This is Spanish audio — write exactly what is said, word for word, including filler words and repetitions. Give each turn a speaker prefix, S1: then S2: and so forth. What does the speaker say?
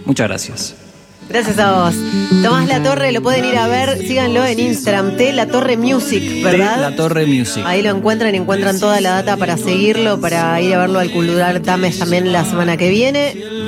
S1: Muchas gracias.
S2: Gracias a vos. Tomás Latorre, lo pueden ir a ver, síganlo en Instagram, T La Torre Music, ¿verdad?
S1: T La Torre Music.
S2: Ahí lo encuentran, encuentran toda la data para seguirlo, para ir a verlo al Cultural Tames también la semana que viene.